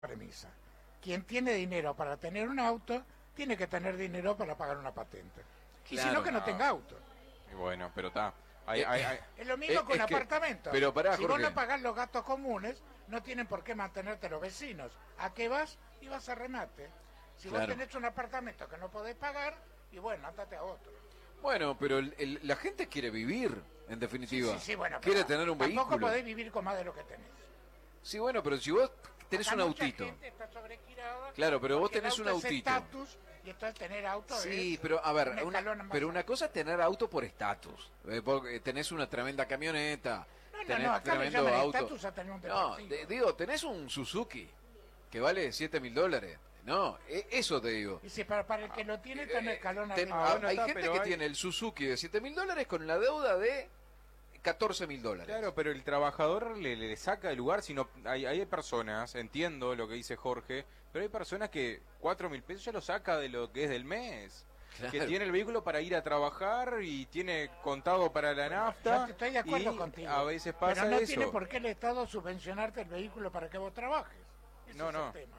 premisa. Quien tiene dinero para tener un auto, tiene que tener dinero para pagar una patente. Y si no, que no tenga auto. Y bueno, pero está. Es lo mismo con apartamentos. Pero pará, si Jorge, vos no pagás los gastos comunes, no tienen por qué mantenerte los vecinos. ¿A qué vas? Y vas a remate. Si vos tenés un apartamento que no podés pagar, y bueno, andate a otro. Bueno, pero la gente quiere vivir, en definitiva. Sí, bueno, quiere tener un vehículo. Tampoco podés vivir con más de lo que tenés. Sí, bueno, pero si vos tenés acá un autito. Gente está sobregirada, claro, pero vos tenés un autito. Estatus, y esto es tener auto. Sí, pero a ver, una cosa es tener auto por estatus. Tenés una tremenda camioneta, tenés acá tremendo auto. A tener un no, digo, tenés un Suzuki que vale $7.000. No, eso te digo. Y si para el que lo tiene, está en el escalón hay gente que tiene el Suzuki de $7.000 con la deuda de $14.000. Claro, pero el trabajador le saca el lugar. Sino hay personas, entiendo lo que dice Jorge, pero hay personas que 4.000 pesos ya lo saca de lo que es del mes. Claro. Que tiene el vehículo para ir a trabajar y tiene contado para la nafta. Yo estoy de acuerdo contigo. A veces pasa pero no eso. tiene por qué el Estado subvencionarte el vehículo para que vos trabajes. Ese es el tema.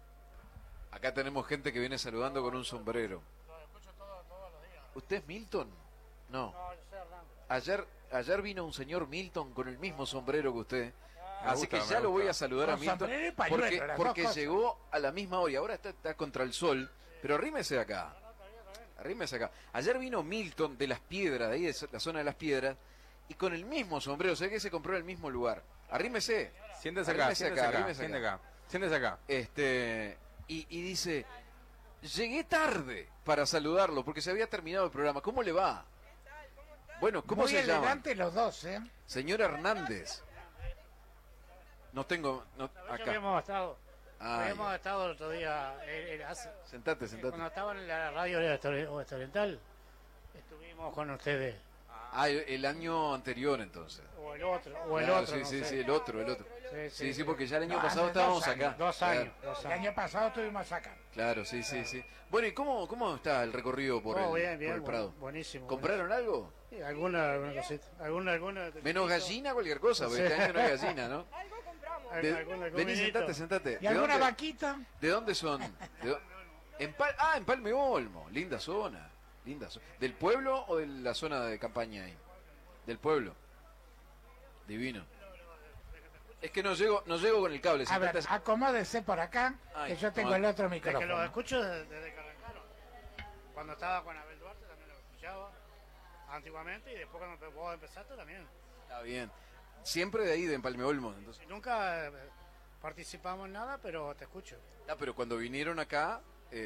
Acá tenemos gente que viene saludando con un sombrero. Lo escucho todos los días. ¿Usted es Milton? No. No, yo soy Hernando. Ayer vino un señor Milton con el mismo sombrero que usted. Así que ya lo voy a saludar a Milton. Porque llegó a la misma hora y ahora está contra el sol. Pero arrímese acá. Arrímese acá. Ayer vino Milton de Las Piedras, de ahí de la zona de Las Piedras, y con el mismo sombrero. Sé que se compró en el mismo lugar. Arrímese. Siéntese acá. Siéntese acá. Y dice, llegué tarde para saludarlo porque se había terminado el programa. ¿Cómo le va? Bueno, ¿cómo se llama? Muy elegante los dos, ¿eh? Señor Hernández. No tengo... acá. Habíamos estado el otro día... Sentate. Cuando estaba en la radio oriental, estuvimos con ustedes. El año anterior, entonces. O el otro. Sí, el otro. Sí, porque ya el año pasado estábamos acá. 2 años. El año pasado estuvimos acá. Claro, sí. Bueno, ¿y cómo está el recorrido por el Prado? Buenísimo. ¿Compraron algo? Sí, alguna cosita. Alguna menos gallina, cualquier cosa, porque este año no hay gallina, ¿no? Algo compramos. Vení, sentate. ¿Y alguna vaquita? ¿De dónde son? En Palme Olmo, linda zona. ¿Del pueblo o de la zona de campaña ahí? Del pueblo. Divino. Es que no llego con el cable. A ver, acomódese por acá, que yo tengo el otro micrófono. Que lo escucho desde que arrancaron. Cuando estaba con Abel Duarte también lo escuchaba antiguamente, y después cuando vos empezaste también. Está bien. Siempre de ahí, de Empalme Olmo, entonces. Nunca participamos en nada, pero te escucho. Pero cuando vinieron acá...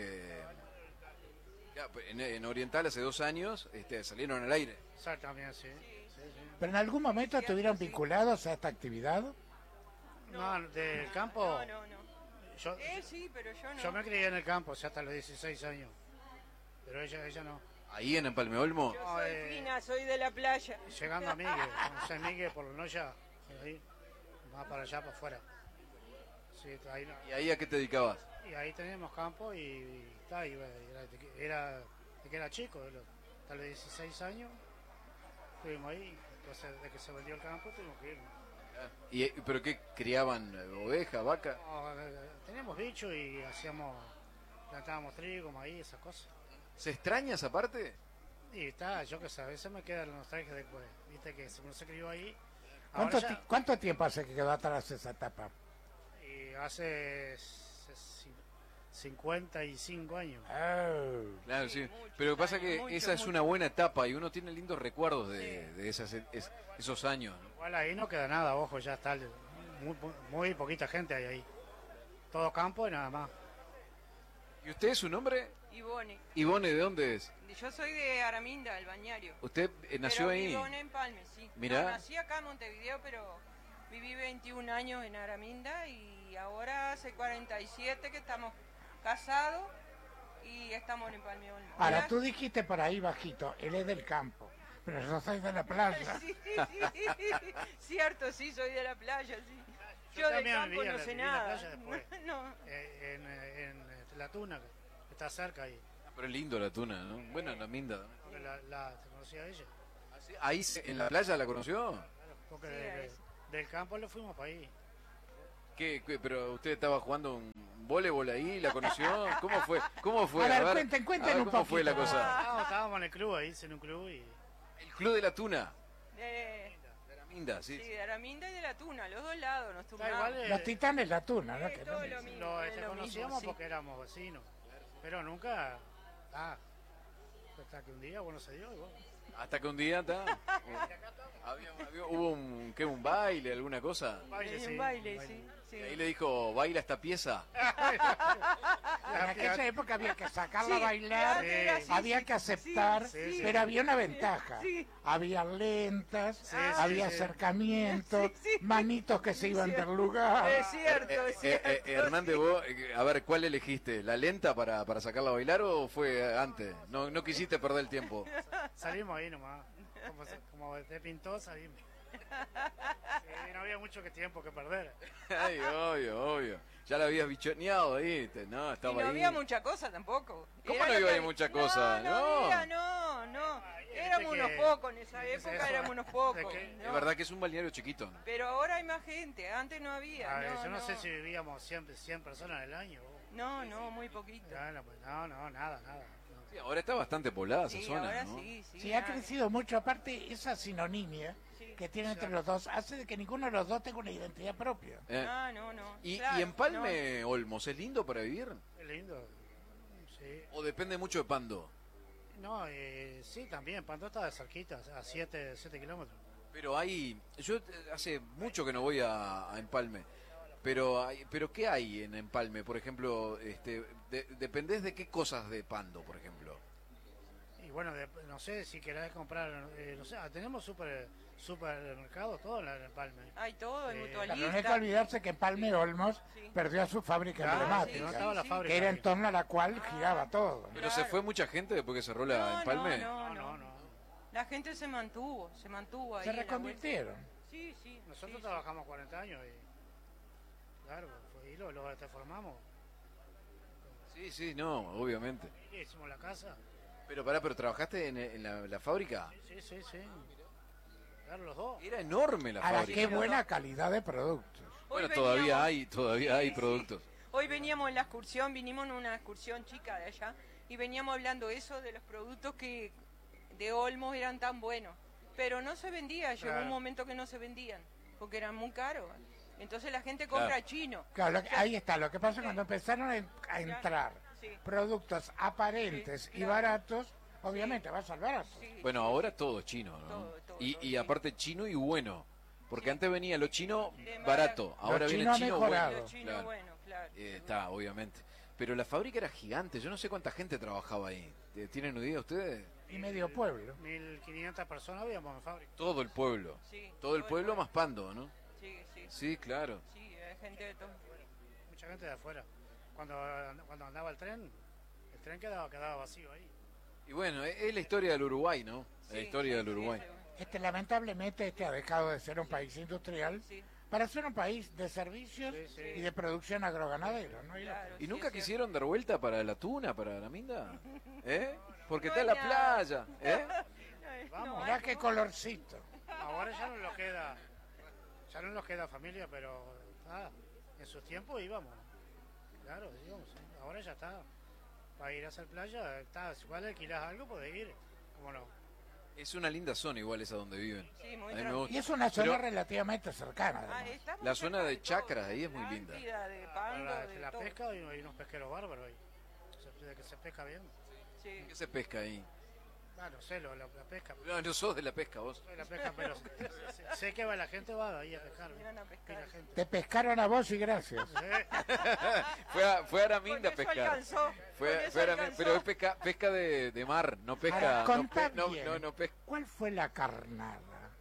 en Oriental hace 2 años salieron al aire. Exactamente, sí. ¿Pero en algún momento estuvieron vinculados a esta actividad? No, del campo. No. Sí, pero yo no. Yo me crié en el campo, hasta los 16 años. Pero ella no. ¿Ahí en Empalme Olmo? Yo soy fina, soy de la playa. Llegando a Miguel, San Miguel por la noche, ahí, más para allá, para afuera. Sí, ahí no. ¿Y ahí a qué te dedicabas? Y ahí teníamos campo y era de que era chico, hasta los 16 años estuvimos ahí. Entonces, de que se vendió el campo, tuvimos que irnos. ¿Pero qué criaban? ¿Oveja, vaca? No, teníamos bichos y plantábamos trigo, maíz, esas cosas. ¿Se extraña esa parte? Y yo que sé, a veces me queda la nostalgia después, viste que uno se crió ahí. ¿Cuánto tiempo hace que quedó atrás esa etapa? Y hace 55 años. Claro, sí. Pero lo que pasa es que esa es una buena etapa y uno tiene lindos recuerdos de esos años, ¿no? Igual ahí no queda nada, ojo, ya está muy poquita gente hay ahí. Todo campo y nada más. ¿Y usted es su nombre? Ivone. Ivone, ¿de dónde es? Yo soy de Araminda, el Bañario. ¿Usted nació ahí? Ivone en Palme, sí. Mirá. No, nací acá en Montevideo, pero viví 21 años en Araminda y ahora hace 47 que estamos casados y estamos en Palme Olmo. Ahora, tú dijiste por ahí bajito, él es del campo, pero yo soy de la playa. Sí. Cierto, sí, soy de la playa, sí. Yo del campo no sé nada. No. En La Tuna, que está cerca ahí. Pero es lindo La Tuna, ¿no? Bueno, la Minda. ¿Te conocía a ella? ¿Ahí en la playa la conoció? Claro, porque del campo le fuimos para ahí. Pero usted estaba jugando un voleibol ahí, ¿la conoció? ¿Cómo fue? A ver, cuenten un poco. ¿Cómo fue la cosa? Estábamos en el club ahí, en un club y... El Club de la Tuna. De Araminda, sí. Sí, de Araminda y de la Tuna, los dos lados nos turnamos. Los Titanes la Tuna, ¿no? Que todo lo mismo. Lo conocíamos mismo, porque éramos vecinos, pero nunca... hasta que un día, bueno, se dio y bueno. Hasta que un día hubo un baile, alguna cosa. Un baile, sí. Y ahí le dijo, baila esta pieza. En aquella época había que sacarla a bailar, había que aceptar, pero había una ventaja. Había lentas, había acercamientos, manitos que se iban del lugar. Es cierto, es cierto. Hernández, vos, a ver, ¿cuál elegiste? ¿La lenta para sacarla a bailar o fue antes? No quisiste perder el tiempo. Salimos ahí nomás. Como te pintó, salimos. No había mucho tiempo que perder. Ay, obvio. Ya la habías bichoneado ahí, ¿no? Estaba y no ahí. había mucha cosa tampoco. ¿Cómo no había mucha cosa? No. Éramos unos pocos en esa época, éramos unos pocos. Es verdad que es un balneario chiquito, ¿no? Pero ahora hay más gente, antes no había. Yo no sé si vivíamos 100 personas al año. No, muy poquito. No, nada. Sí, ahora está bastante poblada esa zona, ahora ¿no? Sí, ha crecido mucho. Aparte, esa sinonimia que tiene entre los dos hace de que ninguno de los dos tenga una identidad propia. No. ¿Y en Palme, Olmos, es lindo para vivir? Es lindo, sí. ¿O depende mucho de Pando? No, sí, también. Pando está cerquita, a 7 kilómetros. Pero yo hace mucho que no voy a Empalme. Pero ¿qué hay en Empalme? Por ejemplo, ¿dependés de qué cosas de Pando, por ejemplo? Y bueno, no sé si querés comprar, no sé, tenemos supermercados, todo en Empalme. Hay todo, en mutualista. Pero no hay que olvidarse que Empalme Olmos perdió a su fábrica emblemática, que era en torno a la cual giraba todo. ¿Pero se fue mucha gente después que cerró la Empalme? No. La gente se mantuvo ahí. Se reconvirtieron. Sí. Nosotros trabajamos 40 años y... Claro, y lo formamos. Sí, no, obviamente. Sí, hicimos la casa. Pero ¿trabajaste en la fábrica? Sí. Claro, los dos. Era enorme la Ahora, fábrica. qué buena calidad de productos. Bueno, todavía hay productos. Hoy veníamos en la excursión, vinimos en una excursión chica de allá, y veníamos hablando eso de los productos que de Olmos eran tan buenos. Pero no se vendía, llegó un momento que no se vendían, porque eran muy caros. Entonces la gente compra chino. Claro, ahí está. Lo que pasa cuando empezaron a entrar productos aparentes y baratos, obviamente vas al barato. Bueno, ahora todo es chino, ¿no? Todo, y aparte chino y bueno. Porque antes venía lo chino barato, ahora viene chino bueno. Lo chino bueno, claro. Está, obviamente. Pero la fábrica era gigante, yo no sé cuánta gente trabajaba ahí. ¿Tienen idea ustedes? Y medio pueblo. 1500 personas habíamos en fábrica. Todo el pueblo. Todo el pueblo más Pando, ¿no? Sí, claro. Sí, hay gente de todo. Mucha gente de afuera. Cuando andaba el tren quedaba vacío ahí. Y bueno, es la historia del Uruguay, ¿no? La historia del Uruguay. Lamentablemente ha dejado de ser un país industrial para ser un país de servicios y de producción agroganadera, ¿no? ¿Y nunca quisieron dar vuelta para la Tuna, para la Minda? Porque está en la playa, Vamos, mirá qué colorcito. Ahora ya no nos queda familia, pero en sus tiempos íbamos. Claro, íbamos. Ahora ya está. Para ir a hacer playa, si igual alquilás algo, podés ir. ¿Cómo no? Es una linda zona igual esa donde viven. Sí, muy y es una zona relativamente cercana. La zona de Chacras ahí es muy linda. La pesca, hay unos pesqueros bárbaros ahí. Que se pesca bien. ¿Qué se pesca ahí? No sé, la pesca. No sos de la pesca vos. Soy de la pesca, pero sé que la gente va ahí a pescar. Te pescaron a vos y gracias. Fue a Araminda a pescar. Fue Araminda, pero es pesca de mar, no pesca. No pesca. ¿Cuál fue la carnada?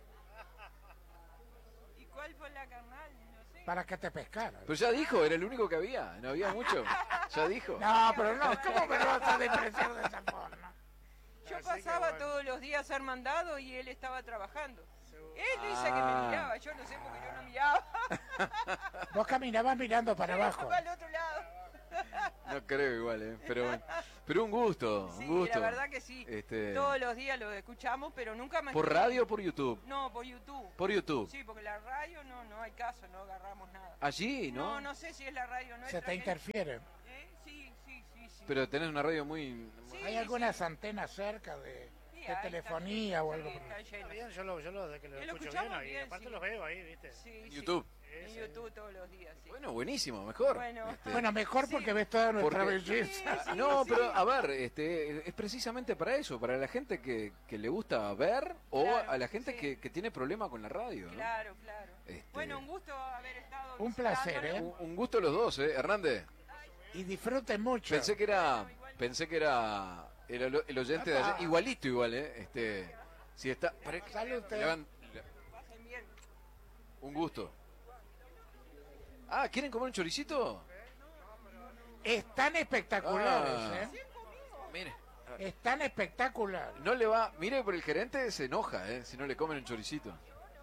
¿Y cuál fue la carnada? No sé. Para que te pescaran. Pero ya dijo, era el único que había, no había mucho. Ya dijo. No, pero no, ¿cómo me lo vas a despreciar de esa forma? Yo pasaba todos los días a ser mandado y él estaba trabajando. Él dice que me miraba, yo no sé porque yo no miraba. Vos caminabas mirando para abajo. Para el otro lado. No creo igual, pero un gusto, sí, un gusto. La verdad que sí. Todos los días lo escuchamos, pero nunca más. ¿Por radio o por YouTube? No, por YouTube. ¿Por YouTube? Sí, porque la radio no hay caso, no agarramos nada. ¿Allí, no? No sé si es la radio nuestra. Se te interfiere. Sí. Pero tenés una radio muy... ¿Hay algunas antenas cerca de telefonía o algo? Yo lo escucho bien ahí, aparte los veo ahí, ¿viste? Sí, YouTube. En YouTube todos los días, sí. Bueno, buenísimo, mejor. Bueno, mejor porque ves toda nuestra belleza. No, pero a ver, es precisamente para eso, para la gente que le gusta ver o a la gente que tiene problema con la radio, ¿no? Claro. Bueno, un gusto haber estado. Un placer, ¿eh? Un gusto los dos, Hernández. Y disfruten mucho. Pensé que era el oyente de ayer, igualito igual, si está... Salud. Un gusto. Ah, ¿quieren comer un choricito? Están espectaculares, Mire. Están espectaculares. No le va... Mire, por el gerente se enoja, si no le comen un choricito.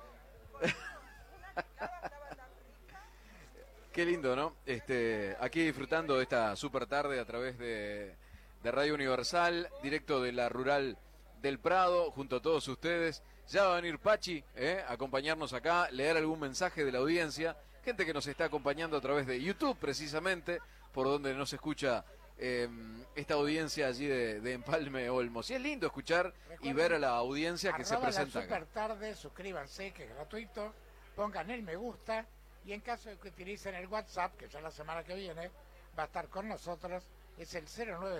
Qué lindo, ¿no? Aquí disfrutando de esta super tarde a través de Radio Universal, directo de la Rural del Prado, junto a todos ustedes. Ya va a venir Pachi, a acompañarnos acá, leer algún mensaje de la audiencia. Gente que nos está acompañando a través de YouTube, precisamente, por donde nos escucha esta audiencia allí de Empalme Olmos. Y es lindo escuchar y ver a la audiencia que se presenta la super tarde, suscríbanse, que es gratuito, pongan el me gusta, y en caso de que utilicen el WhatsApp, que ya la semana que viene va a estar con nosotros, es el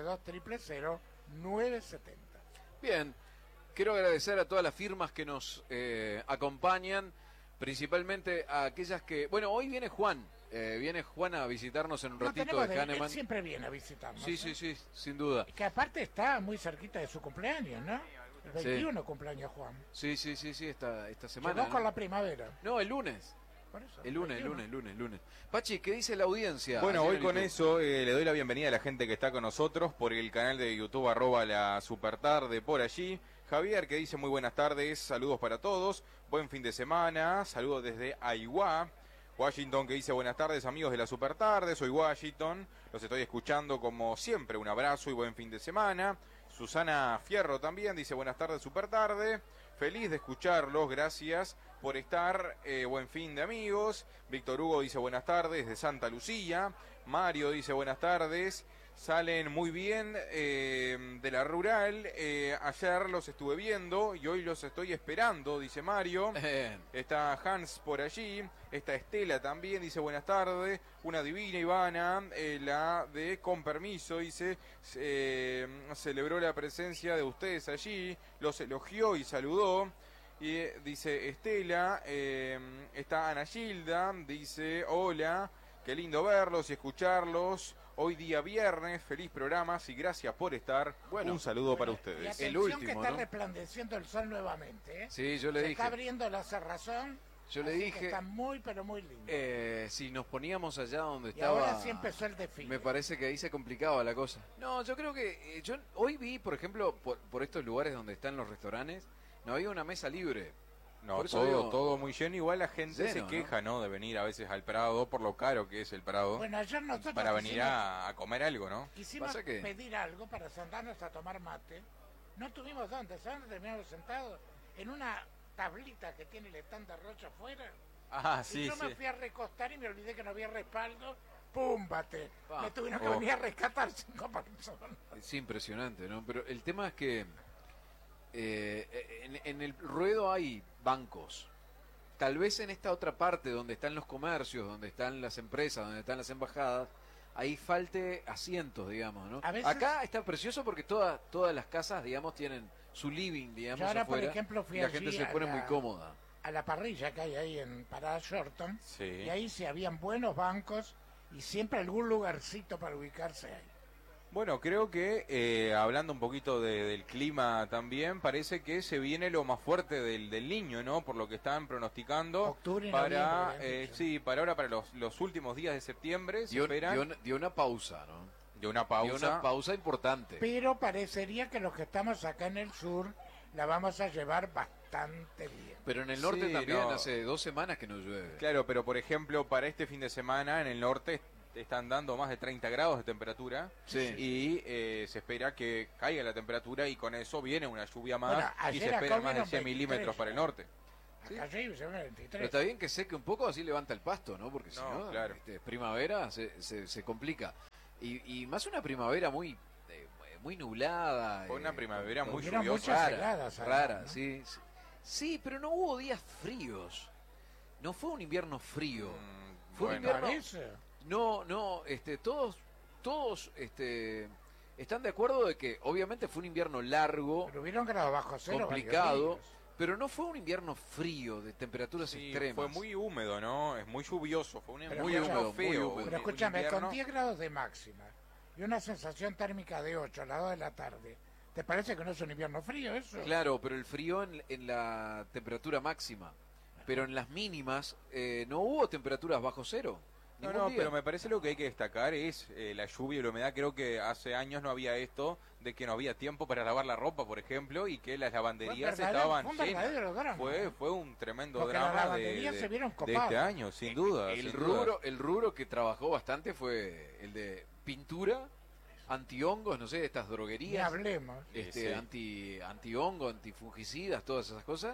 092-000-970. Bien, quiero agradecer a todas las firmas que nos acompañan, principalmente a aquellas que... Bueno, hoy viene Juan a visitarnos en un ratito de Kahneman. Él siempre viene a visitarnos. Sí, sin duda. Que aparte está muy cerquita de su cumpleaños, ¿no? El 21 cumpleaños Juan. Sí, esta semana. Llegó con la primavera. No, el lunes. Por eso, el lunes. Pachi, ¿qué dice la audiencia? Bueno, hoy con eso le doy la bienvenida a la gente que está con nosotros por el canal de YouTube @la supertarde por allí. Javier que dice muy buenas tardes, saludos para todos, buen fin de semana, saludos desde Aiguá. Washington que dice buenas tardes amigos de la Supertarde, soy Washington, los estoy escuchando como siempre, un abrazo y buen fin de semana. Susana Fierro también dice buenas tardes Supertarde, feliz de escucharlos, gracias por estar, buen fin de amigos. Víctor Hugo dice buenas tardes de Santa Lucía. Mario dice buenas tardes, salen muy bien de la rural, ayer los estuve viendo y hoy los estoy esperando, dice Mario. Está Hans por allí, está Estela también, dice buenas tardes, una divina Ivana, la de con permiso, dice, celebró la presencia de ustedes allí, los elogió y saludó. Y dice Estela, está Ana Gilda, dice hola, qué lindo verlos y escucharlos. Hoy día viernes, feliz programa y gracias por estar. Bueno, un saludo para ustedes. El último, que está resplandeciendo el sol nuevamente. Sí, yo le dije. Está abriendo la cerrazón. Yo le dije. Está muy, pero muy lindo. Si nos poníamos allá donde y estaba. Ahora sí empezó el desfile. Me parece que ahí se complicaba la cosa. No, yo creo que. Yo hoy vi, por ejemplo, por estos lugares donde están los restaurantes, no había una mesa libre. No, todo muy lleno. Igual la gente se queja, ¿no? De venir a veces al Prado, por lo caro que es el Prado. Bueno, ayer nosotros para venir a comer algo, ¿no? Quisimos pedir algo para sentarnos a tomar mate. No tuvimos dónde, ¿saben? Terminamos sentados en una tablita que tiene el stand de Rocha afuera. Ah, sí, y yo me fui a recostar y me olvidé que no había respaldo. ¡Púmbate! Me tuvieron que venir a rescatar 5 personas. Es impresionante, ¿no? Pero el tema es que en el ruedo hay bancos. Tal vez en esta otra parte donde están los comercios, donde están las empresas, donde están las embajadas, ahí falte asientos, digamos, ¿no? Acá está precioso porque todas las casas, digamos, tienen su living, digamos, ahora, afuera, por ejemplo, fui y la gente se pone muy cómoda. A la parrilla que hay ahí en Parada Shorton, sí. Y ahí sí habían buenos bancos y siempre algún lugarcito para ubicarse ahí. Bueno, creo que hablando un poquito del clima también, parece que se viene lo más fuerte del Niño, ¿no? Por lo que están pronosticando. Octubre, para sí, para ahora, para los últimos días de septiembre, se esperan. Dio una pausa, ¿no? Dio una pausa importante. Pero parecería que los que estamos acá en el sur la vamos a llevar bastante bien. Pero en el norte también hace 2 semanas que no llueve. Claro, pero por ejemplo, para este fin de semana en el norte están dando más de 30 grados de temperatura y se espera que caiga la temperatura y con eso viene una lluvia más y se esperan más de 100 milímetros para el norte. ¿Sí? Pero está bien que seque un poco, así levanta el pasto, ¿no? Porque si no, claro. Primavera se complica. Y más una primavera muy nublada. Fue una primavera muy lluviosa. Rara, ¿no? Sí, pero no hubo días fríos. No fue un invierno frío. Fue un invierno... No, todos están de acuerdo de que obviamente fue un invierno largo, pero hubieron grados bajo cero, complicado, pero no fue un invierno frío de temperaturas extremas. Fue muy húmedo, ¿no? Es muy lluvioso, fue muy húmedo, feo. Pero escúchame, con 10 grados de máxima y una sensación térmica de 8 a las 2 de la tarde, ¿te parece que no es un invierno frío eso? Claro, pero el frío en la temperatura máxima, pero en las mínimas no hubo temperaturas bajo cero. No, pero me parece lo que hay que destacar es la lluvia y la humedad. Creo que hace años no había esto, de que no había tiempo para lavar la ropa, por ejemplo, y que las lavanderías estaban llenas. Fue un tremendo drama de este año, sin duda. El rubro que trabajó bastante fue el de pintura, antihongos, no sé, estas droguerías. Ni hablemos. Antihongo, antifungicidas, todas esas cosas.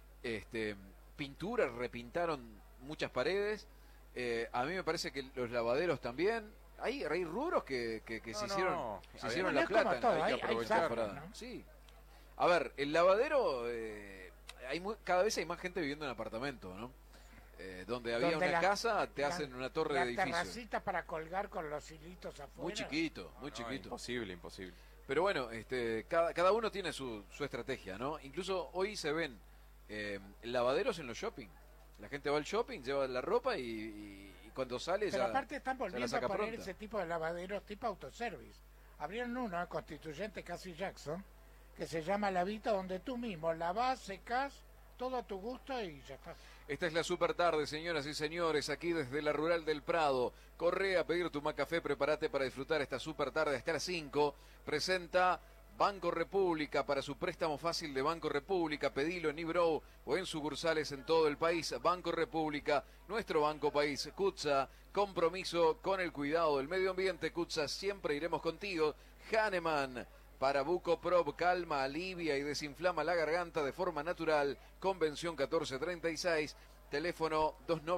Pintura, repintaron muchas paredes. A mí me parece que los lavaderos también. Hay rubros que se hicieron la plata. Todo, hay que aprovechar. Sí. A ver, el lavadero, cada vez hay más gente viviendo en apartamento, ¿no? Donde había una casa, te hacen una torre de edificio. La terracita para colgar con los hilitos afuera. Muy chiquito. Imposible. Pero bueno, cada uno tiene su estrategia, ¿no? Incluso hoy se ven lavaderos en los shopping. La gente va al shopping, lleva la ropa y cuando sale pero ya. Aparte están volviendo a poner pronta. Ese tipo de lavaderos tipo autoservice. Abrieron uno en Constituyente Casi Jackson que se llama Lavita, donde tú mismo lavas, secas, todo a tu gusto y ya está. Esta es la super tarde, señoras y señores, aquí desde la Rural del Prado. Corre a pedir tu Macafé, prepárate para disfrutar esta super tarde hasta las 5. Presenta Banco República. Para su préstamo fácil de Banco República, pedilo en eBrow o en sucursales en todo el país. Banco República, nuestro banco país. Cutsa, compromiso con el cuidado del medio ambiente. Cutsa, siempre iremos contigo. Hahnemann, para Bucoprop, calma, alivia y desinflama la garganta de forma natural. Convención 1436, teléfono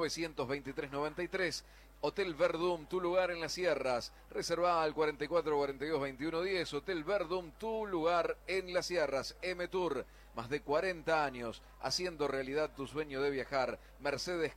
292393. Hotel Verdum, tu lugar en las sierras. Reserva al 4442-2110. Hotel Verdum, tu lugar en las sierras. M-Tour, más de 40 años haciendo realidad tu sueño de viajar. Mercedes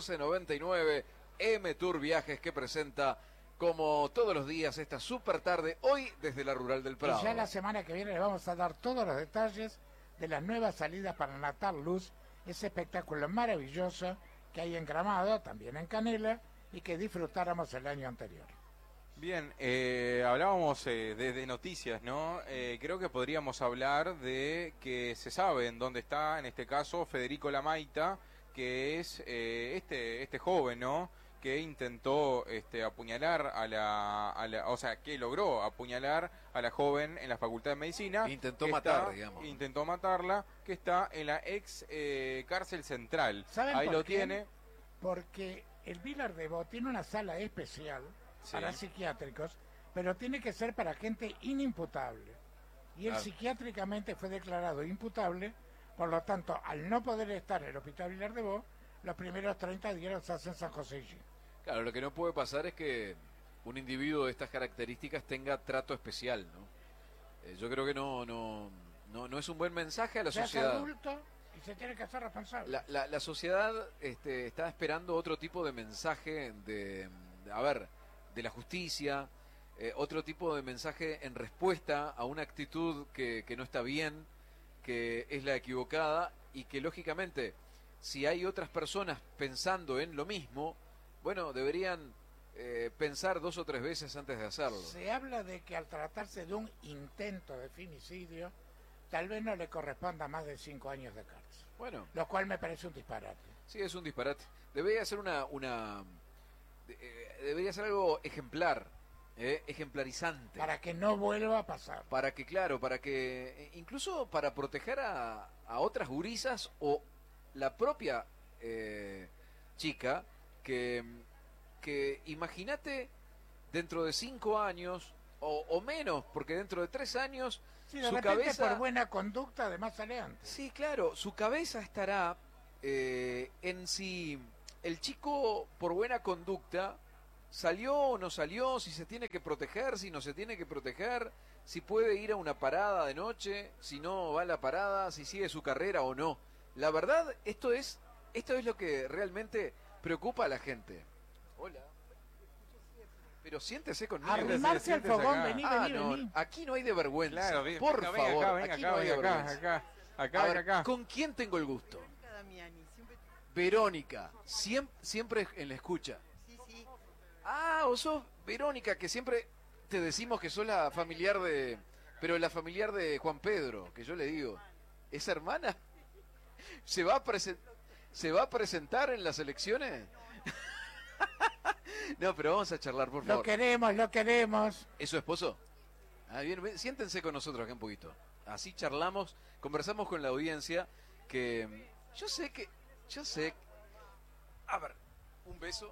1499. M-Tour Viajes, que presenta como todos los días esta super tarde, hoy desde la Rural del Prado. Y ya la semana que viene le vamos a dar todos los detalles de las nuevas salidas para Natal Luz, ese espectáculo maravilloso que hay en Gramado, también en Canela, y que disfrutáramos el año anterior. Bien, hablábamos de noticias, ¿no? Creo que podríamos hablar de que se sabe en dónde está, en este caso, Federico Lamaita, que es este joven, ¿no? Que intentó apuñalar o sea, que logró apuñalar a la joven en la Facultad de Medicina. Intentó matarla, que está en la ex cárcel central. ¿Saben ahí por lo qué? tiene. Porque el Vilardebó tiene una sala especial para psiquiátricos, pero tiene que ser para gente inimputable. Y él psiquiátricamente fue declarado imputable, por lo tanto, al no poder estar en el Hospital Vilardebó, los primeros 30 días los hacen San José y Gil. Claro, lo que no puede pasar es que un individuo de estas características tenga trato especial, ¿no? Yo creo que no es un buen mensaje a la sociedad. Es adulto y se tiene que hacer responsable. La sociedad está esperando otro tipo de mensaje de la justicia, otro tipo de mensaje en respuesta a una actitud que no está bien, que es la equivocada y que lógicamente, si hay otras personas pensando en lo mismo, bueno, deberían pensar 2 o 3 veces antes de hacerlo. Se habla de que al tratarse de un intento de femicidio, tal vez no le corresponda más de 5 años de cárcel. Bueno, lo cual me parece un disparate. Sí, es un disparate. Debería ser debería ser algo ejemplar, ejemplarizante. Para que no vuelva a pasar. Para que incluso para proteger a otras gurisas o la propia chica que que imagínate dentro de 5 años o menos, porque dentro de 3 años sí, su cabeza, por buena conducta, además sale antes. Sí, claro, su cabeza estará en si el chico por buena conducta salió o no salió, si se tiene que proteger, si no se tiene que proteger, si puede ir a una parada de noche, si no va a la parada, si sigue su carrera o no. La verdad, esto es lo que realmente preocupa a la gente. Hola. Pero siéntese conmigo. Arrimarse al fogón, vení. Aquí no hay de vergüenza. Claro, por favor, venga aquí no hay de vergüenza. Acá. ¿Con quién tengo el gusto? Verónica, siempre en la escucha. Sí. Ah, vos sos Verónica, que siempre te decimos que sos la familiar de... Pero la familiar de Juan Pedro, que yo le digo, ¿es hermana? ¿Se va a presentar en las elecciones? No, pero vamos a charlar, por favor. Lo queremos. ¿Es su esposo? Ah, bien, siéntense con nosotros acá un poquito. Así charlamos, conversamos con la audiencia, que yo sé... A ver, un beso.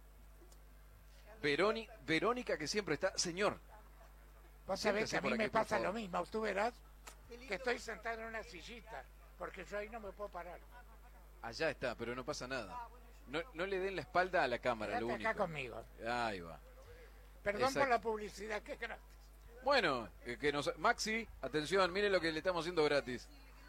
Verónica, que siempre está... Señor. Vos sabés que a mí me pasa lo mismo. Tú verás que estoy sentado en una sillita, porque yo ahí no me puedo parar. Allá está, pero no pasa nada. No le den la espalda a la cámara, Quédate lo único. acá conmigo. Ahí va. Perdón Exacto. por la publicidad, que es gratis. Bueno, Maxi, atención, mire lo que le estamos haciendo gratis.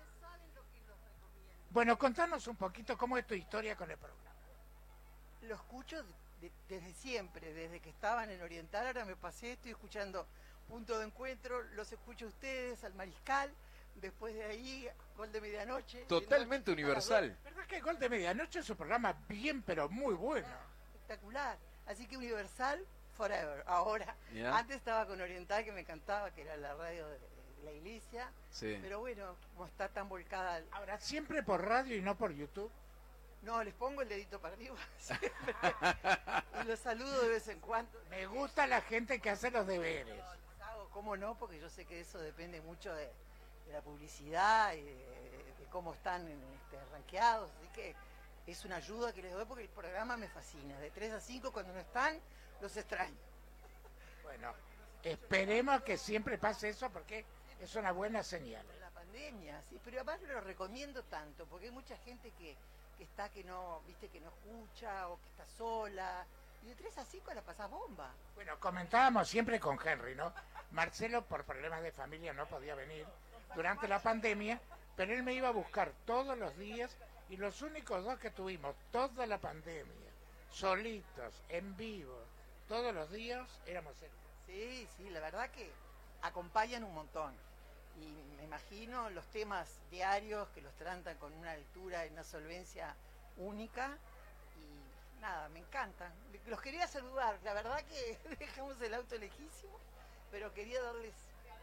Bueno, contanos un poquito cómo es tu historia con el programa. Lo escucho desde siempre, desde que estaban en Oriental, ahora me pasé, estoy escuchando Punto de Encuentro, los escucho a ustedes, al Mariscal, después de ahí, Gol de Medianoche. Totalmente universal. ¿Verdad que Gol de Medianoche es un programa bien, pero muy bueno? Espectacular. Así que Universal, forever. Ahora, antes estaba con Oriental, que me encantaba, que era la radio de la iglesia. Sí. Pero bueno, como está tan volcada... Ahora, ¿siempre por radio y no por YouTube? No, les pongo el dedito para arriba siempre. Y los saludo de vez en cuando. Me gusta la gente que hace los deberes. ¿Cómo no? Porque yo sé que eso depende mucho de la publicidad y de cómo están rankeados. Así que es una ayuda que les doy porque el programa me fascina. De 3 a 5, cuando no están, los extraño. Bueno, esperemos que siempre pase eso porque es una buena señal. La pandemia, sí, pero además lo recomiendo tanto porque hay mucha gente que está que no escucha o que está sola. Y de 3 a 5 la pasás bomba. Bueno, comentábamos siempre con Henry, ¿no? Marcelo, por problemas de familia, no podía venir durante la pandemia, pero él me iba a buscar todos los días y los únicos 2 que tuvimos toda la pandemia, solitos, en vivo, todos los días, éramos él. Sí, la verdad que acompañan un montón. Y me imagino los temas diarios que los tratan con una altura y una solvencia única. Y nada, me encantan. Los quería saludar. La verdad que dejamos el auto lejísimo, pero quería darles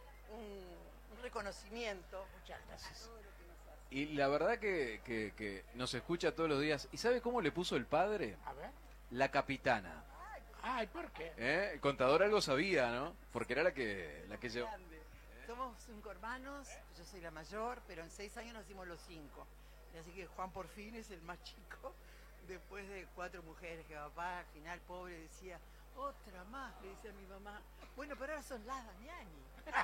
un reconocimiento. Muchas gracias. Y la verdad que nos escucha todos los días. ¿Y sabe cómo le puso el padre? A ver. La capitana. Ay, ¿por qué? El contador algo sabía, ¿no? Porque era la que llevó. Somos 5 hermanos, yo soy la mayor, pero en 6 años nos hicimos los 5. Así que Juan por fin es el más chico, después de 4 mujeres que papá al final pobre decía, otra más, le dice a mi mamá. Bueno, pero ahora son las Damiani.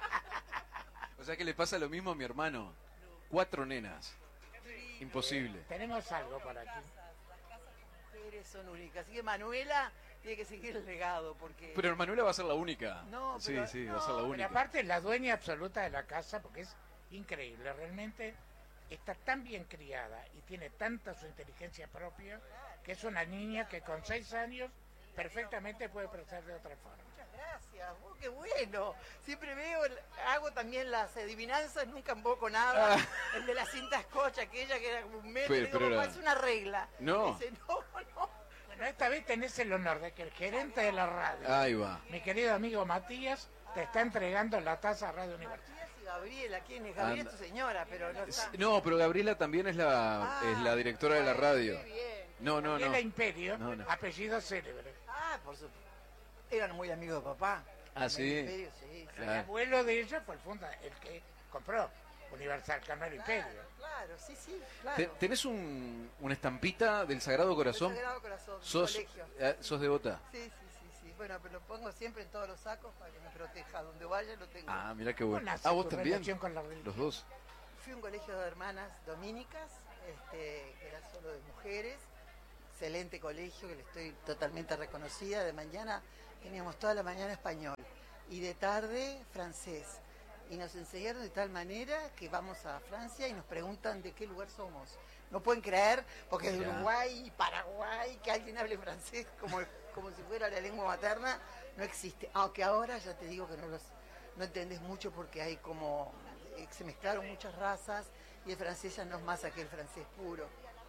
O sea que le pasa lo mismo a mi hermano. 4 nenas. Imposible. Tenemos algo por aquí. Las casas de mujeres son únicas, así que Manuela tiene que seguir el legado porque... Pero Manuela va a ser la única. No, sí, pero, va a ser la única. Pero aparte es la dueña absoluta de la casa porque es increíble, realmente está tan bien criada y tiene tanta su inteligencia propia que es una niña que con 6 años perfectamente puede pensar de otra forma. Muchas gracias, qué bueno. Siempre veo, hago también las adivinanzas, nunca invoco nada. El de la cinta escocha, aquella que era como un metro, pero es una regla. No. Dice, no. Bueno, esta vez tenés el honor de que el gerente de la radio, ahí va, mi querido amigo Matías, te está entregando la taza a Radio Universal. Matías y Gabriela, ¿quién es? Gabriela es tu señora, pero no está. No, pero Gabriela también es la directora de la radio. Qué bien. No. Gabriela Imperio, No. apellido célebre. Por supuesto. Eran muy amigos de papá. Ah, sí. Imperio, sí. El abuelo de ella fue el que compró. Universal, Carmelo y Peña. Claro, sí, claro. ¿Tenés una estampita del Sagrado Corazón? Del Sagrado Corazón, colegio. ¿Sos devota? Sí. Bueno, pero lo pongo siempre en todos los sacos para que me proteja. Donde vaya lo tengo. Ah, mira qué bueno. ¿Vos también? Los dos. Fui a un colegio de hermanas dominicas, que era solo de mujeres. Excelente colegio, que le estoy totalmente reconocida. De mañana teníamos toda la mañana español y de tarde francés. Y nos enseñaron de tal manera que vamos a Francia y nos preguntan de qué lugar somos. No pueden creer, porque es de Uruguay y Paraguay, que alguien hable francés como si fuera la lengua materna, no existe. Aunque ahora ya te digo que no entendés mucho porque hay como, se mezclaron muchas razas y el francés ya no es más aquel francés puro.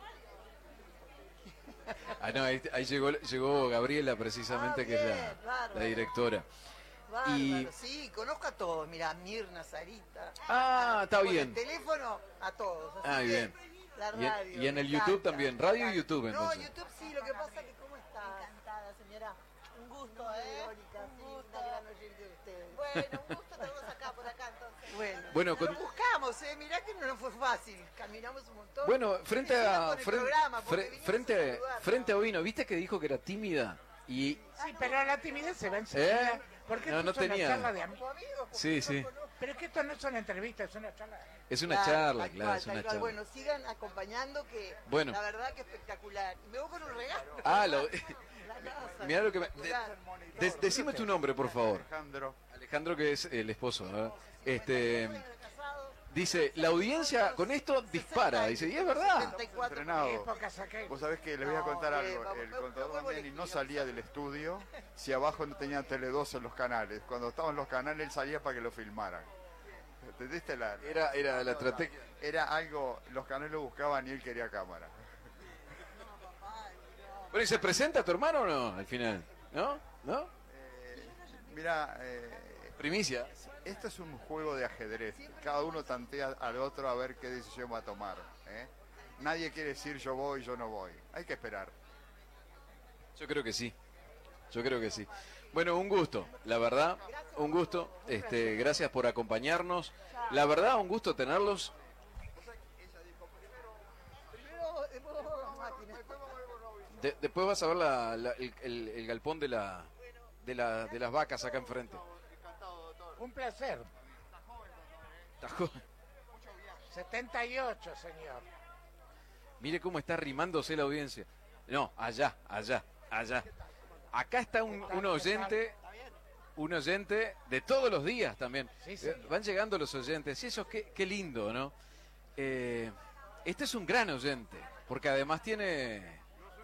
No, ahí llegó Gabriela precisamente, bien, que es la directora. Bárbaro, sí, conozco a todos, mira, Mirna, Sarita. Está bien. El teléfono a todos. Así bien. La radio, y en el YouTube también, radio y YouTube entonces. No, YouTube sí, lo que pasa es que ¿cómo está? Encantada, señora. Un gusto, Un gusto. Una gran oyente de ustedes. Bueno, un gusto tenemos acá, por acá entonces. Bueno, lo buscamos, mirá que no fue fácil, caminamos un montón. Bueno, frente a Ovino, ¿viste que dijo que era tímida? Sí, pero la timidez se va enseguida. Porque no tenía. Una charla de amigos. Sí. Pero es que esto no es una entrevista, es una charla. Es una charla, claro, es una charla. Bueno, sigan acompañando, que la verdad que espectacular. Y me voy con un regalo. Mirá lo que me... Decime tu nombre, por favor. Alejandro, que es el esposo, ¿verdad? Dice, la audiencia con esto dispara. Dice, y es verdad. Entrenado. Vos sabés que les voy a contar algo. El contador Mandiani no salía del estudio si abajo no tenían Tele2 en los canales. Cuando estaban los canales, él salía para que lo filmaran. ¿Entendiste? Era la estrategia. Era algo, los canales lo buscaban y él quería cámara. Bueno, ¿y se presenta tu hermano o no al final? ¿No? Mira, primicia. Esto es un juego de ajedrez. Cada uno tantea al otro a ver qué decisión va a tomar. Nadie quiere decir yo voy, yo no voy. Hay que esperar. Yo creo que sí. Bueno, un gusto, la verdad, un gusto. Gracias por acompañarnos. La verdad, un gusto tenerlos. Después vas a ver el galpón de las vacas acá enfrente. Un placer. 78, señor. Mire cómo está rimándose la audiencia. No, allá. Acá está un oyente de todos los días también. Sí. Van llegando los oyentes. Y eso qué lindo, ¿no? Este es un gran oyente, porque además tiene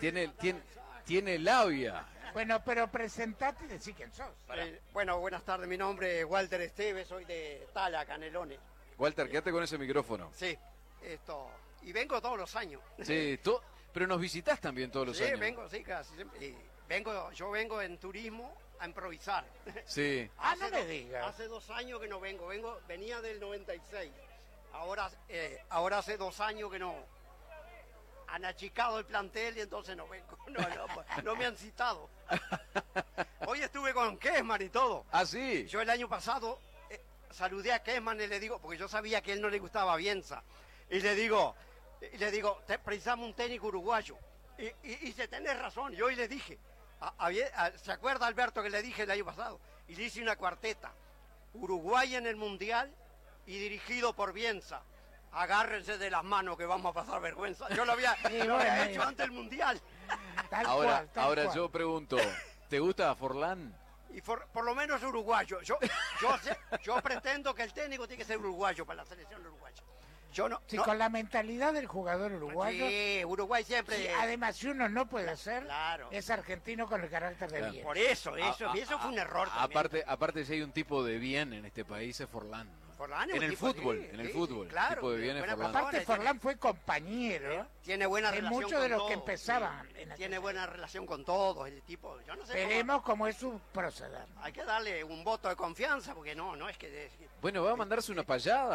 labia. Bueno, pero presentate y decí quién sos. Bueno, buenas tardes. Mi nombre es Walter Esteves, soy de Tala, Canelones. Walter, quédate con ese micrófono. Sí, y vengo todos los años. Sí, pero nos visitas también todos los años. Sí, vengo, casi siempre. Yo vengo en turismo a improvisar. Sí. No me digas. Hace 2 años que no venía del 96. Ahora hace 2 años que no. Han achicado el plantel y entonces no vengo. No me han citado. Hoy estuve con Kesman y todo. ¿Ah, sí? Yo el año pasado saludé a Kesman y le digo, porque yo sabía que a él no le gustaba Bielsa. Y le digo, precisamos un técnico uruguayo. Y dice, tenés razón. Yo hoy le dije, ¿se acuerda Alberto que le dije el año pasado? Y le hice una cuarteta. Uruguay en el Mundial y dirigido por Bielsa. Agárrense de las manos que vamos a pasar vergüenza. Yo lo había hecho antes del Mundial. Ahora yo pregunto, ¿te gusta Forlán? Y por lo menos uruguayo. Yo pretendo que el técnico tiene que ser uruguayo para la selección uruguaya. Con la mentalidad del jugador uruguayo. Sí, Uruguay siempre. Sí, además, si uno no puede ser, es argentino con el carácter de bien. Por eso fue un error. Aparte, si hay un tipo de bien en este país, es Forlán. En el fútbol. Claro, tipo de bien es Forlán. Aparte, Forlán fue compañero tiene buena de relación muchos de los que empezaban. Tiene buena relación con todos. El tipo, yo no sé. Veremos cómo es su proceder. Hay que darle un voto de confianza, porque no es que. Bueno, va a mandarse una payada.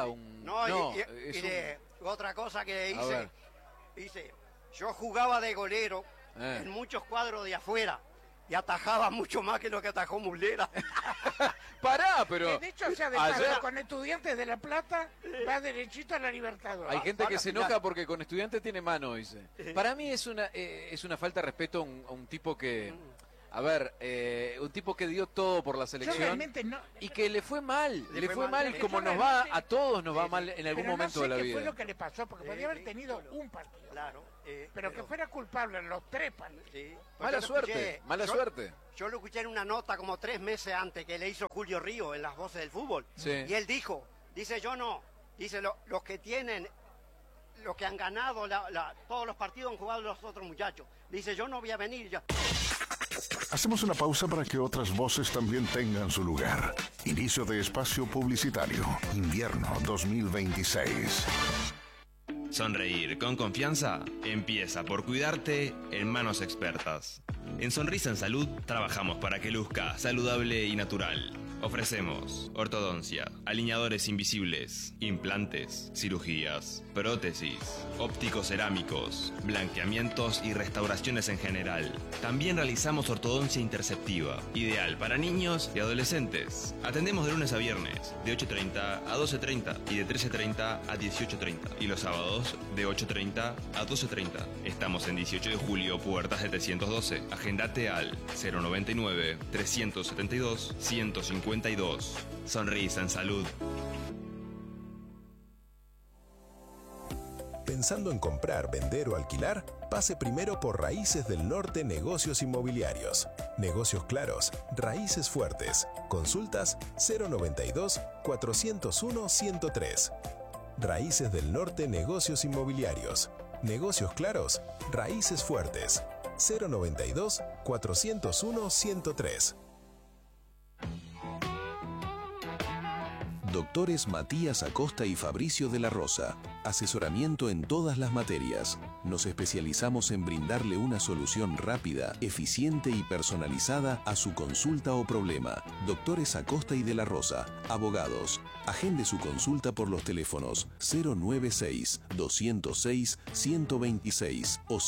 Otra cosa que hice, yo jugaba de golero en muchos cuadros de afuera y atajaba mucho más que lo que atajó Muslera. Pará, pero... De hecho, se ha dejado con Estudiantes de La Plata, va derechito a la Libertadores. Hay gente que se enoja porque con Estudiantes tiene mano, dice. Para mí es una falta de respeto a un tipo que... A ver, un tipo que dio todo por la selección y que le fue mal, como nos va, a todos nos va mal en algún momento de la vida. ¿Qué fue lo que le pasó? Porque podía haber tenido un partido. Claro. Pero que fuera culpable en los 3 partidos. Sí. Mala suerte. Yo lo escuché en una nota como 3 meses antes que le hizo Julio Río en Las Voces del Fútbol. Sí. Y él dice yo no, dice los que tienen, los que han ganado todos los partidos han jugado los otros muchachos. Dice yo no voy a venir ya. Hacemos una pausa para que otras voces también tengan su lugar. Inicio de espacio publicitario. Invierno 2026. Sonreír con confianza empieza por cuidarte en manos expertas. En Sonrisa en Salud trabajamos para que luzca saludable y natural. Ofrecemos ortodoncia, alineadores invisibles, implantes, cirugías, prótesis, ópticos cerámicos, blanqueamientos y restauraciones en general. También realizamos ortodoncia interceptiva, ideal para niños y adolescentes. Atendemos de lunes a viernes, de 8:30 a 12:30 y de 13:30 a 18:30. Y los sábados, de 8:30 a 12:30. Estamos en 18 de julio, puerta 712. Agendate al 099-372-152. Sonrisa en Salud. Pensando en comprar, vender o alquilar, pase primero por Raíces del Norte Negocios Inmobiliarios. Negocios claros, raíces fuertes. Consultas 092-401-103. Raíces del Norte Negocios Inmobiliarios. Negocios claros, raíces fuertes. 092-401-103. Doctores Matías Acosta y Fabricio de la Rosa. Asesoramiento en todas las materias. Nos especializamos en brindarle una solución rápida, eficiente y personalizada a su consulta o problema. Doctores Acosta y de la Rosa. Abogados. Agende su consulta por los teléfonos 096-206-126 o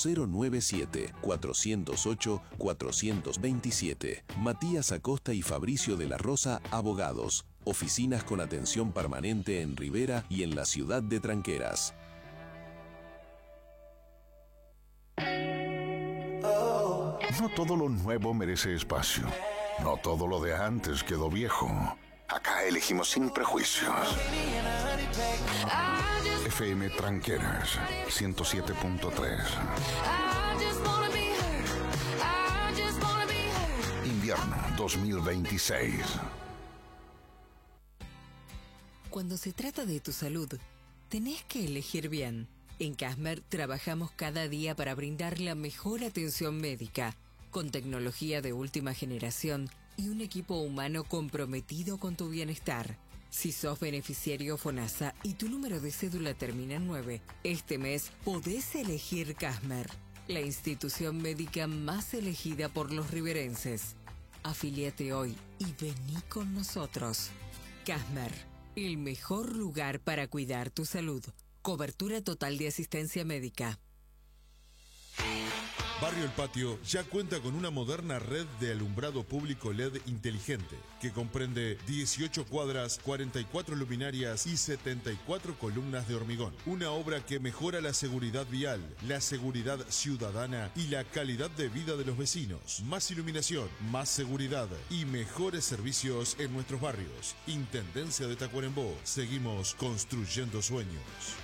097-408-427. Matías Acosta y Fabricio de la Rosa, abogados. Oficinas con atención permanente en Rivera y en la ciudad de Tranqueras. No todo lo nuevo merece espacio. No todo lo de antes quedó viejo. Acá elegimos sin prejuicios. FM Tranqueras 107.3. Invierno 2026. Cuando se trata de tu salud, tenés que elegir bien. En Casmer trabajamos cada día para brindar la mejor atención médica, con tecnología de última generación y un equipo humano comprometido con tu bienestar. Si sos beneficiario FONASA y tu número de cédula termina en 9, este mes podés elegir Casmer, la institución médica más elegida por los riverenses. Afíliate hoy y vení con nosotros. Casmer, el mejor lugar para cuidar tu salud. Cobertura total de asistencia médica. Barrio El Patio ya cuenta con una moderna red de alumbrado público LED inteligente que comprende 18 cuadras, 44 luminarias y 74 columnas de hormigón. Una obra que mejora la seguridad vial, la seguridad ciudadana y la calidad de vida de los vecinos. Más iluminación, más seguridad y mejores servicios en nuestros barrios. Intendencia de Tacuarembó. Seguimos construyendo sueños.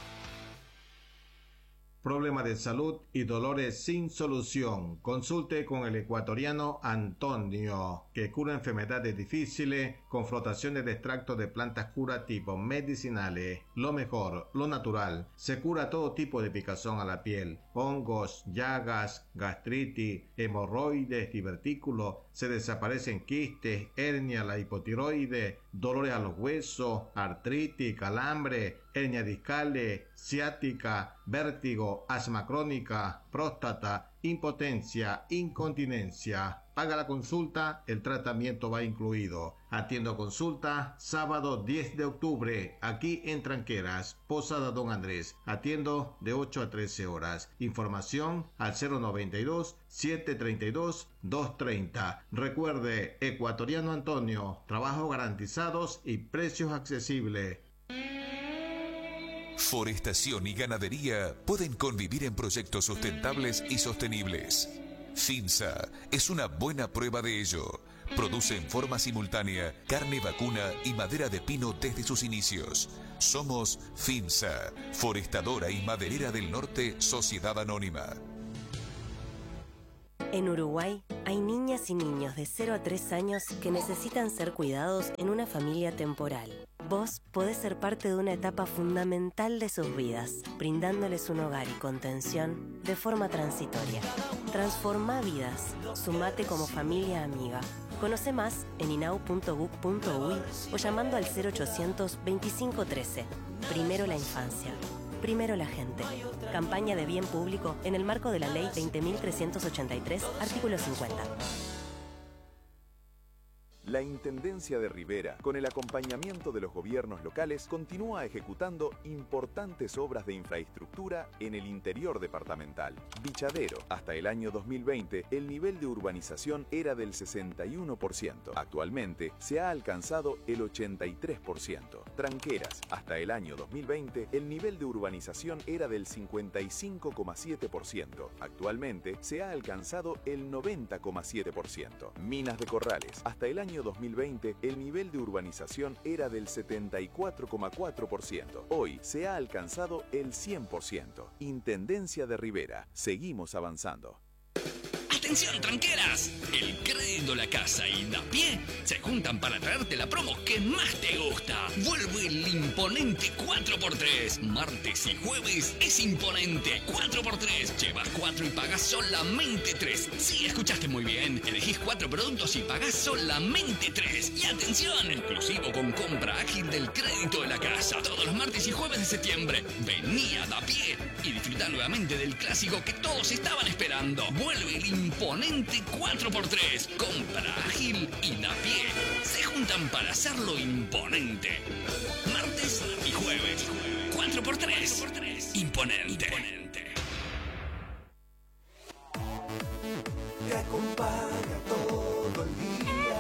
Problema de salud y dolores sin solución. Consulte con el ecuatoriano Antonio, que cura enfermedades difíciles con flotaciones de extractos de plantas curativas medicinales. Lo mejor, lo natural. Se cura todo tipo de picazón a la piel, hongos, llagas, gastritis, hemorroides, divertículos. Se desaparecen quistes, hernia, la hipotiroides, dolores a los huesos, artritis, calambre, hernia discal, ciática, vértigo, asma crónica, próstata, impotencia, incontinencia. Paga la consulta, el tratamiento va incluido. Atiendo consulta sábado 10 de octubre, aquí en Tranqueras, Posada Don Andrés. Atiendo de 8 a 13 horas. Información al 092-732-230. Recuerde, Ecuatoriano Antonio, trabajos garantizados y precios accesibles. Forestación y ganadería pueden convivir en proyectos sustentables y sostenibles. FINSA es una buena prueba de ello. Produce en forma simultánea carne vacuna y madera de pino desde sus inicios. Somos FINSA, Forestadora y Maderera del Norte, Sociedad Anónima. En Uruguay hay niñas y niños de 0 a 3 años que necesitan ser cuidados en una familia temporal. Vos podés ser parte de una etapa fundamental de sus vidas, brindándoles un hogar y contención de forma transitoria. Transformá vidas. Sumate como familia amiga. Conoce más en inau.gov.uy o llamando al 0800 2513. Primero la infancia. Primero la gente. Campaña de bien público en el marco de la Ley 20.383, artículo 50. La Intendencia de Rivera, con el acompañamiento de los gobiernos locales, continúa ejecutando importantes obras de infraestructura en el interior departamental. Bichadero, hasta el año 2020, el nivel de urbanización era del 61%. Actualmente, se ha alcanzado el 83%. Tranqueras, hasta el año 2020, el nivel de urbanización era del 55,7%. Actualmente, se ha alcanzado el 90,7%. Minas de Corrales, hasta el año 2020, el nivel de urbanización era del 74,4%. Hoy se ha alcanzado el 100%. Intendencia de Rivera. Seguimos avanzando. ¡Atención, tranqueras! El Crédito La Casa y Dapié se juntan para traerte la promo que más te gusta. Vuelve el imponente 4x3. Martes y jueves es imponente 4x3. Llevas 4 y pagas solamente 3. Sí, escuchaste muy bien. Elegís 4 productos y pagás solamente 3. Y atención, exclusivo con compra ágil del Crédito de la Casa. Todos los martes y jueves de septiembre. Vení a Dapié y disfruta nuevamente del clásico que todos estaban esperando. Vuelve el imponente 4x3. Compra ágil y Dapié se juntan para hacerlo imponente. Martes y jueves. 4x3. Imponente. Te acompaña todo el día.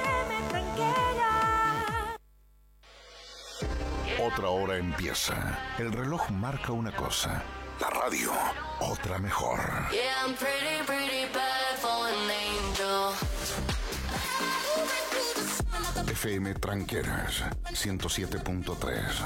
Otra hora empieza. El reloj marca una cosa. La radio, otra mejor. Yeah, I'm pretty, pretty bad for an angel. FM Tranqueras 107.3.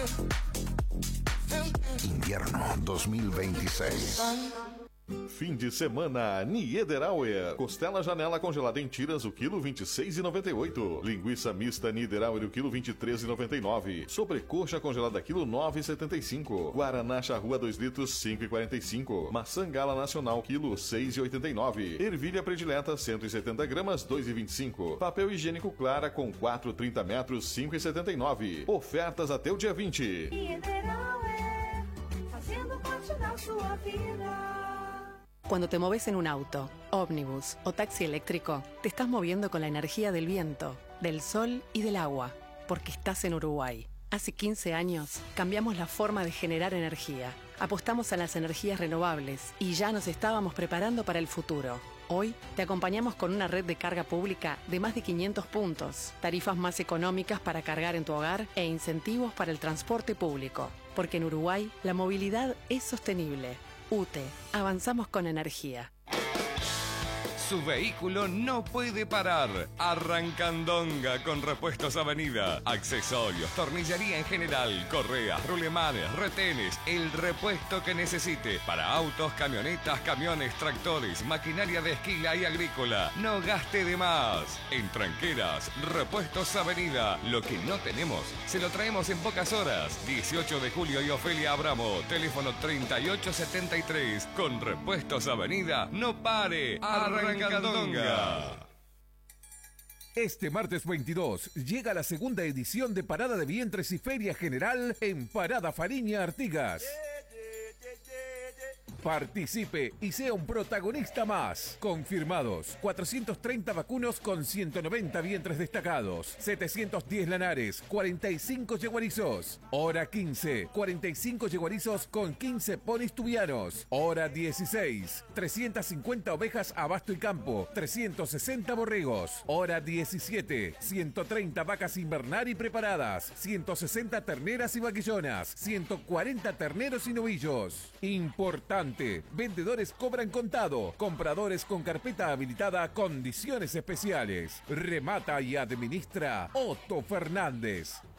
Invierno 2026. Fim de semana, Niederauer. Costela janela congelada em tiras, o quilo 26,98. Linguiça mista Niederauer, o quilo 23,99. Sobrecoxa congelada, quilo 9,75. Guaraná Charrua 2 litros, 5,45. Maçã Gala Nacional, quilo 6,89. Ervilha predileta, 170 gramas, 2,25. Papel higiênico Clara com 4,30 metros, 5,79. Ofertas até o dia 20. Niederauer, fazendo parte da sua vida. Cuando te moves en un auto, ómnibus o taxi eléctrico, te estás moviendo con la energía del viento, del sol y del agua, porque estás en Uruguay. Hace 15 años cambiamos la forma de generar energía, apostamos a las energías renovables y ya nos estábamos preparando para el futuro. Hoy te acompañamos con una red de carga pública de más de 500 puntos, tarifas más económicas para cargar en tu hogar e incentivos para el transporte público, porque en Uruguay la movilidad es sostenible. UTE, avanzamos con energía. Su vehículo no puede parar. Arrancandonga con Repuestos Avenida. Accesorios, tornillería en general, correas, rulemanes, retenes, el repuesto que necesite. Para autos, camionetas, camiones, tractores, maquinaria de esquila y agrícola. No gaste de más. En Tranqueras, Repuestos Avenida. Lo que no tenemos, se lo traemos en pocas horas. 18 de julio y Ofelia Abramo. Teléfono 3873. Con Repuestos Avenida, no pare. Arrancandonga. Este martes 22 llega la segunda edición de Parada de Vientres y Feria General en Parada Fariña Artigas. Participe y sea un protagonista más. Confirmados: 430 vacunos con 190 vientres destacados, 710 lanares, 45 yeguarizos. Hora 15, 45 yeguarizos con 15 ponis tubianos. Hora 16, 350 ovejas a basto y campo, 360 borregos. Hora 17, 130 vacas invernar y preparadas, 160 terneras y vaquillonas, 140 terneros y novillos. Importante: vendedores cobran contado, compradores con carpeta habilitada, condiciones especiales. Remata y administra Otto Fernández.